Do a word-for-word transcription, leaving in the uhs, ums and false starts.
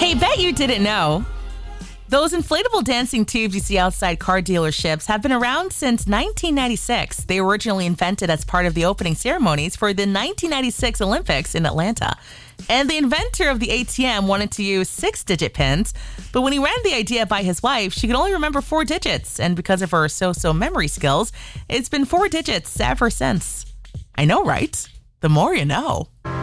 Hey, bet you didn't know. Those inflatable dancing tubes you see outside car dealerships have been around since nineteen ninety-six. They were originally invented as part of the opening ceremonies for the nineteen ninety-six Olympics in Atlanta. And the inventor of the A T M wanted to use six-digit pins, but when he ran the idea by his wife, she could only remember four digits. And because of her so-so memory skills, it's been four digits ever since. I know, right? The more you know.